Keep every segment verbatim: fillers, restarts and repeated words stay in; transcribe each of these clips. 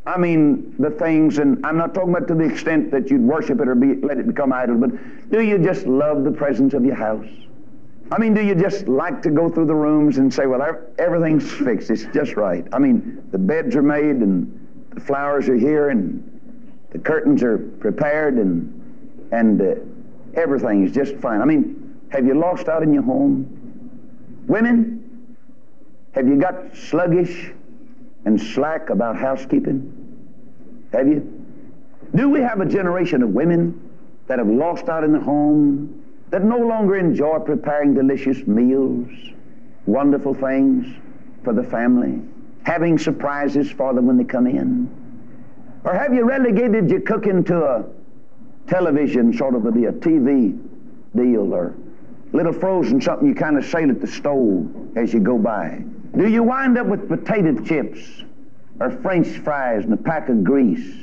I mean, the things, and I'm not talking about to the extent that you'd worship it or be, let it become idol, but do you just love the presence of your house? I mean, do you just like to go through the rooms and say, well, everything's fixed, it's just right? I mean, the beds are made, and the flowers are here, and the curtains are prepared, and, and uh, everything is just fine. I mean, have you lost out in your home? Women, have you got sluggish and slack about housekeeping? Have you? Do we have a generation of women that have lost out in the home, that no longer enjoy preparing delicious meals, wonderful things for the family, having surprises for them when they come in? Or have you relegated your cooking to a television, sort of a, a T V deal, or little frozen something you kind of sail at the stove as you go by? Do you wind up with potato chips or French fries and a pack of grease?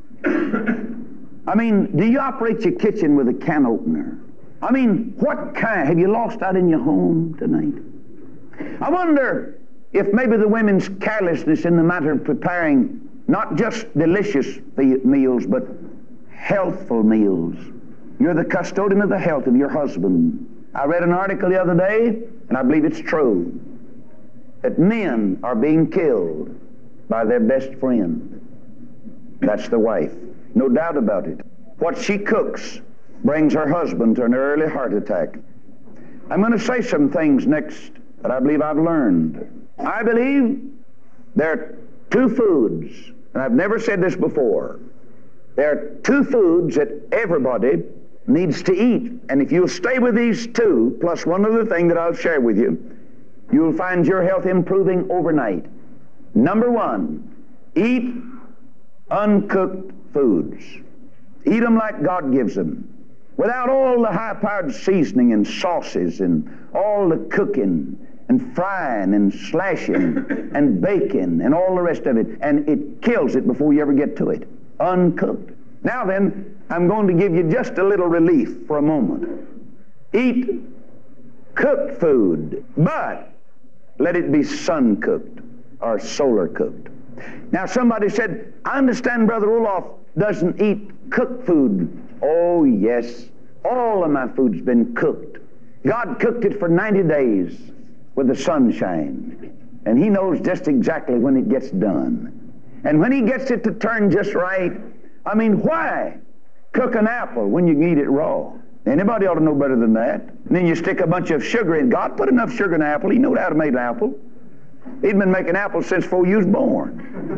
I mean, do you operate your kitchen with a can opener? I mean, what kind? Have you lost out in your home tonight? I wonder if maybe the women's carelessness in the matter of preparing not just delicious meals, but healthful meals. You're the custodian of the health of your husband. I read an article the other day, and I believe it's true, that men are being killed by their best friend. That's the wife. No doubt about it. What she cooks brings her husband to an early heart attack. I'm going to say some things next that I believe I've learned. I believe there are two foods, and I've never said this before. There are two foods that everybody needs to eat. And if you'll stay with these two, plus one other thing that I'll share with you, you'll find your health improving overnight. Number one, eat uncooked foods. Eat them like God gives them, without all the high-powered seasoning and sauces and all the cooking and frying and slashing and baking and all the rest of it, and it kills it before you ever get to it. Uncooked. Now then, I'm going to give you just a little relief for a moment. Eat cooked food, but let it be sun-cooked or solar-cooked. Now somebody said, I understand Brother Roloff doesn't eat cooked food. Oh yes, all of my food's been cooked. God cooked it for ninety days with the sunshine, and He knows just exactly when it gets done. And when He gets it to turn just right, I mean, why cook an apple when you can eat it raw? Anybody ought to know better than that. And then you stick a bunch of sugar in. God put enough sugar in an apple. He knew how to make an apple. He'd been making apples since before you was born.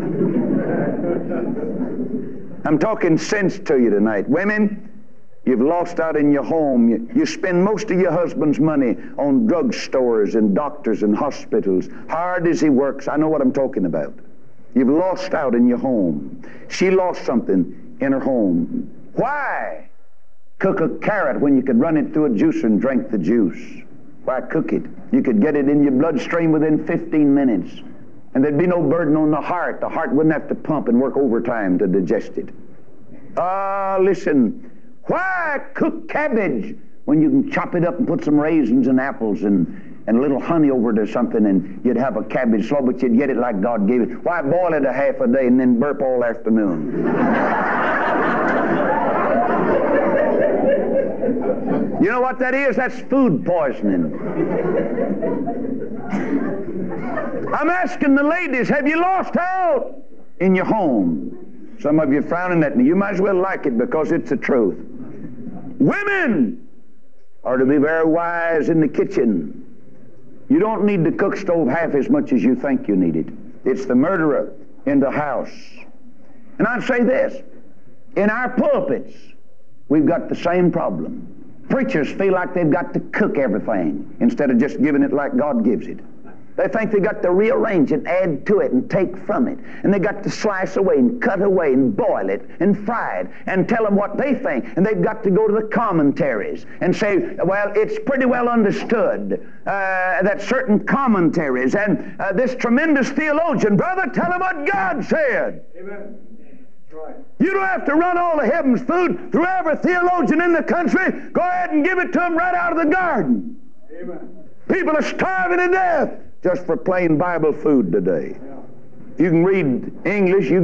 I'm talking sense to you tonight. Women, you've lost out in your home. You, you spend most of your husband's money on drugstores and doctors and hospitals. Hard as he works, I know what I'm talking about. You've lost out in your home. She lost something in her home. Why cook a carrot when you could run it through a juicer and drink the juice? Why cook it? You could get it in your bloodstream within fifteen minutes. And there'd be no burden on the heart. The heart wouldn't have to pump and work overtime to digest it. Ah, uh, listen. Why cook cabbage when you can chop it up and put some raisins and apples and, and a little honey over it or something, and you'd have a cabbage slaw, but you'd get it like God gave it? Why boil it a half a day and then burp all afternoon? You know what that is? That's food poisoning. I'm asking the ladies, have you lost out in your home? Some of you frowning at me. You might as well like it because it's the truth. Women are to be very wise in the kitchen. You don't need the cook stove half as much as you think you need it. It's the murderer in the house. And I'd say this, in our pulpits, we've got the same problem. Preachers feel like they've got to cook everything instead of just giving it like God gives it. They think they got to rearrange it, add to it, and take from it. And they got to slice away and cut away and boil it and fry it and tell them what they think. And they've got to go to the commentaries and say, well, it's pretty well understood uh, that certain commentaries and uh, this tremendous theologian, brother, tell them what God said. Amen. Right. You don't have to run all of heaven's food through every theologian in the country. Go ahead and give it to them right out of the garden. Amen. People are starving to death just for plain Bible food today. Yeah. You can read English, you can